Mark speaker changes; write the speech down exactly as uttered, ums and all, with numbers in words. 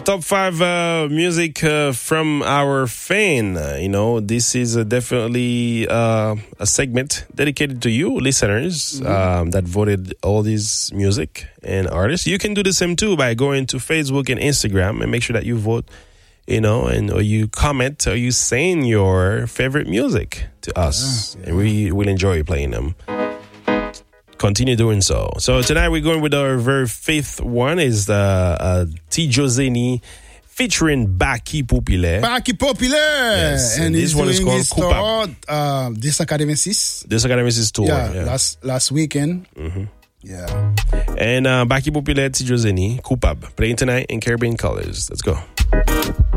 Speaker 1: top five uh, music uh, from our fan. Uh, you know, this is uh, definitely uh, a segment dedicated to you, listeners, mm-hmm. um, that voted all these music and artists. You can do the same too by going to Facebook and Instagram and make sure that you vote, you know, and or you comment or you sing your favorite music to us. Yeah, yeah. And we will enjoy playing them. Continue doing so. So tonight we're going with our very fifth one is the uh, Tidjo Zeni featuring Baki Populaire.
Speaker 2: Baki Populaire!
Speaker 1: Yes,
Speaker 2: and,
Speaker 1: and this one is called
Speaker 2: Coupable. Uh, this Academy six.
Speaker 1: This Academy six tour.
Speaker 2: Yeah,
Speaker 1: yeah.
Speaker 2: last last weekend.
Speaker 1: Mm-hmm.
Speaker 2: Yeah.
Speaker 1: And uh, Baki Populaire, Tidjo Zeni, Coupable. Playing tonight in Caribbean Colors. Let's go.